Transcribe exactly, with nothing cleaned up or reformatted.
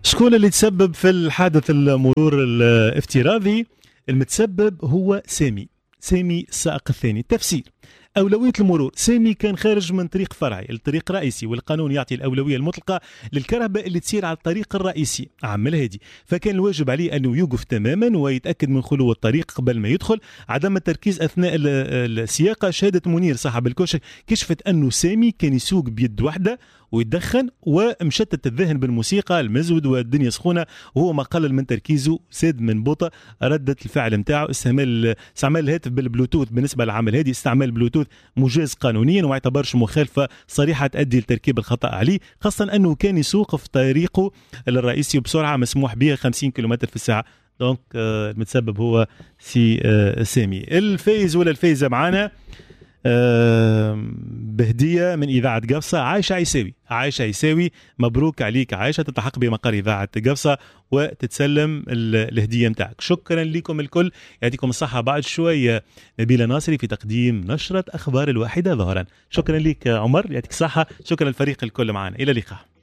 شكون اللي تسبب في الحادث المرور الافتراضي؟ المتسبب هو سامي سامي السائق الثاني. التفسير: أولوية المرور، سامي كان خارج من طريق فرعي لطريق رئيسي، والقانون يعطي الأولوية المطلقة للكرهبة اللي تسير على الطريق الرئيسي عام الهادي، فكان الواجب عليه أنه يوقف تماما ويتأكد من خلو الطريق قبل ما يدخل. عدم التركيز أثناء السياقة. شهادة منير صاحب الكشك كشفت أنه سامي كان يسوق بيد واحدة ويدخن ومشتت الذهن بالموسيقى المزود والدنيا سخونه، وهو ما قلل من تركيزه، ساد من بطء ردة الفعل نتاعو. استعمال استعمال الهاتف بالبلوتوث بالنسبه للعمل هذه، استعمال البلوتوث مجاز قانونيا وما يعتبرش مخالفه صريحه تؤدي لتركيب الخطا عليه، خاصه انه كان يسوق في طريقه الرئيسي بسرعه مسموح بها خمسين كيلومتر في الساعه. دونك آه المتسبب هو سي آه سامي. الفايز ولا الفايزه معانا أه بهدية من إذاعة قفصة، عايشة عيساوي. عايشة عيساوي، مبروك عليك عايشة، تلتحق بمقر إذاعة قفصة وتتسلم الهدية متاعك. شكرا لكم الكل، يعطيكم الصحة. بعد شوية نبيلة ناصري في تقديم نشرة أخبار الواحدة ظهرا. شكرا لك عمر، يعطيك الصحة. شكرا للفريق الكل معنا، إلى اللقاء.